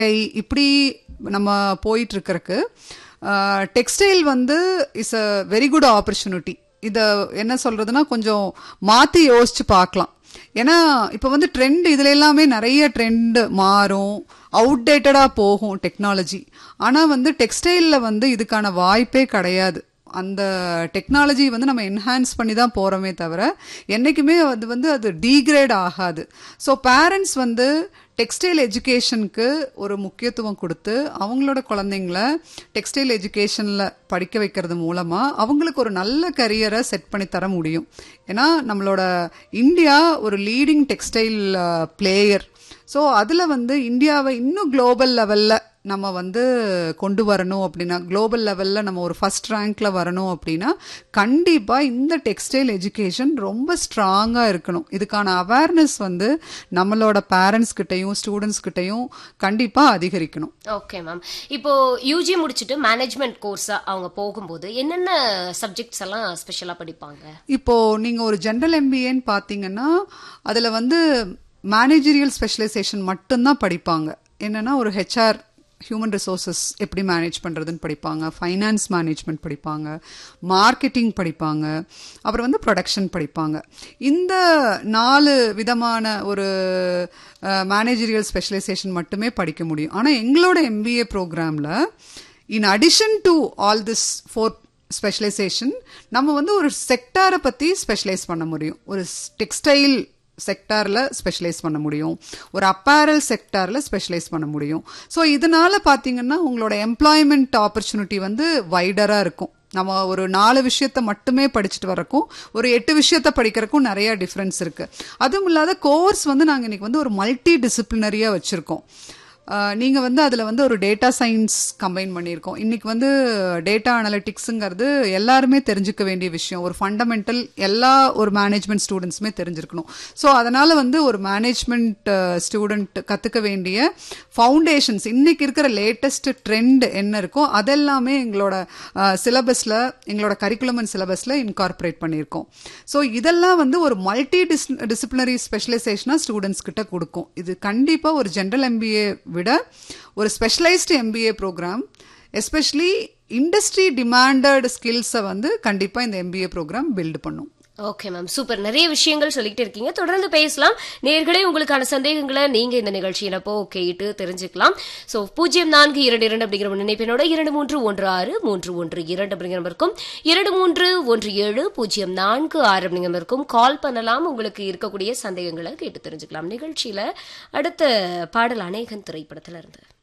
இப்படி நம்ம போயிட்டு இருக்கறக்கு டெக்ஸ்டைல் வந்து is a very good opportunity. இதை என்ன சொல்றதுன்னா கொஞ்சம் மாற்றி யோசிச்சு பார்க்கலாம். ஏன்னா இப்போ வந்து ட்ரெண்ட் இதில் எல்லாமே நிறைய ட்ரெண்ட் மாறும், அவுட்டேட்டடாக போகும் டெக்னாலஜி. ஆனால் வந்து டெக்ஸ்டைலில் வந்து இதுக்கான வாய்ப்பே கிடையாது. அந்த டெக்னாலஜி வந்து நம்ம என்ஹான்ஸ் பண்ணி தான் போகிறோமே தவிர என்றைக்குமே அது டீக்ரேட் ஆகாது. ஸோ பேரண்ட்ஸ் வந்து டெக்ஸ்டைல் எஜுகேஷனுக்கு ஒரு முக்கியத்துவம் கொடுத்து அவங்களோட குழந்தைங்கள டெக்ஸ்டைல் எஜுகேஷனில் படிக்க வைக்கிறது மூலமாக அவங்களுக்கு ஒரு நல்ல கரியரை செட் பண்ணி தர முடியும். ஏன்னா நம்மளோட இந்தியா ஒரு லீடிங் டெக்ஸ்டைல் பிளேயர். ஸோ அதில் வந்து இந்தியாவை இன்னும் குளோபல் லெவலில் நம்ம வந்து கொண்டு வரணும் அப்படின்னா, குளோபல் லெவலில் நம்ம ஒரு ஃபர்ஸ்ட் ரேங்க்ல வரணும் அப்படின்னா கண்டிப்பாக இந்த டெக்ஸ்டைல் எஜுகேஷன் ரொம்ப ஸ்ட்ராங்காக இருக்கணும். இதுக்கான அவேர்னஸ் வந்து நம்மளோட பேரண்ட்ஸ் கிட்டையும் ஸ்டூடெண்ட்ஸ் கிட்டையும் கண்டிப்பாக அதிகரிக்கணும். ஓகே மேம், இப்போ யூஜி முடிச்சுட்டு மேனேஜ்மெண்ட் கோர்ஸா அவங்க போகும்போது என்னென்ன சப்ஜெக்ட்ஸ் எல்லாம் ஸ்பெஷலாக படிப்பாங்க? இப்போ நீங்கள் ஒரு ஜென்ரல் எம்பிஏன்னு பார்த்தீங்கன்னா அதில் வந்து மேனேஜரியல் ஸ்பெஷலைசேஷன் மட்டும்தான் படிப்பாங்க. என்னன்னா ஒரு ஹெச்ஆர் ஹியூமன் ரிசோர்ஸஸ் எப்படி மேனேஜ் பண்ணுறதுன்னு படிப்பாங்க, ஃபைனான்ஸ் மேனேஜ்மெண்ட் படிப்பாங்க, மார்க்கெட்டிங் படிப்பாங்க, அப்புறம் வந்து ப்ரொடக்ஷன் படிப்பாங்க. இந்த 4 விதமான ஒரு மேனேஜரியல் ஸ்பெஷலைசேஷன் மட்டுமே படிக்க முடியும். ஆனால் எங்களோட எம்பிஏ ப்ரோக்ராமில் in addition to all this 4 specialisation நம்ம வந்து ஒரு செக்டாரை பற்றி ஸ்பெஷலைஸ் பண்ண முடியும். ஒரு டெக்ஸ்டைல் செக்டாரில் ஸ்பெஷலைஸ் பண்ண முடியும், ஒரு அப்பேரல் செக்டாரில் ஸ்பெஷலைஸ் பண்ண முடியும். ஸோ இதனால் பார்த்தீங்கன்னா உங்களோட எம்ப்ளாய்மெண்ட் ஆப்பர்ச்சுனிட்டி வந்து வைடராக இருக்கும். நம்ம ஒரு 4 விஷயத்தை மட்டுமே படிச்சுட்டு வரக்கும் ஒரு 8 விஷயத்தை படிக்கிறக்கும் நிறைய டிஃப்ரென்ஸ் இருக்குது. அதுவும் இல்லாத கோர்ஸ் வந்து நாங்கள் இன்றைக்கி வந்து ஒரு மல்டி டிசிப்ளினரியாக வச்சுருக்கோம். நீங்கள் வந்து அதில் வந்து ஒரு டேட்டா சயின்ஸ் கம்பைன் பண்ணியிருக்கோம். இன்றைக்கி வந்து டேட்டா அனலிட்டிக்ஸுங்கிறது எல்லாருமே தெரிஞ்சுக்க வேண்டிய விஷயம், ஒரு ஃபண்டமெண்டல் எல்லா ஒரு மேனேஜ்மெண்ட் ஸ்டூடெண்ட்ஸுமே தெரிஞ்சிருக்கணும். ஸோ அதனால் வந்து ஒரு மேனேஜ்மெண்ட் ஸ்டூடெண்ட் கற்றுக்க வேண்டிய ஃபவுண்டேஷன்ஸ் இன்றைக்கி இருக்கிற லேட்டஸ்ட் ட்ரெண்ட் என்ன இருக்கோ அதெல்லாமே எங்களோட சிலபஸில், எங்களோட கரிக்குலம் அண்ட் சிலபஸில் இன்கார்பரேட் பண்ணியிருக்கோம். ஸோ இதெல்லாம் வந்து ஒரு மல்டி டிசிப்ளினரி ஸ்பெஷலைசேஷனாக ஸ்டூடெண்ட்ஸ் கிட்ட கொடுக்கும். இது கண்டிப்பாக ஒரு ஜென்ரல் எம்பிஏ விட ஒரு specialised MBA program, especially industry demanded ஸ்கில்ஸை வந்து கண்டிப்பாக இந்த எம்பிஏ ப்ரோக்ராம் பில்டு பண்ணும். Okay ma'am, super. நிறைய விஷயங்கள் சொல்லிட்டு இருக்கீங்க, தொடர்ந்து பேசலாம். நேர்களே உங்களுக்கான சந்தேகங்களை நீங்க இந்த நிகழ்ச்சியில கேட்டு தெரிஞ்சுக்கலாம். ஸோ 0422 அப்படிங்கிற நினைப்பினோட 23163112 அப்படிங்கிற நம்பருக்கும் 231704 அப்படிங்கிற நம்பருக்கும் கால் பண்ணலாம். உங்களுக்கு இருக்கக்கூடிய சந்தேகங்களை கேட்டு தெரிஞ்சுக்கலாம். நிகழ்ச்சியில அடுத்த பாடல் அநேகன் திரைப்படத்துல இருந்து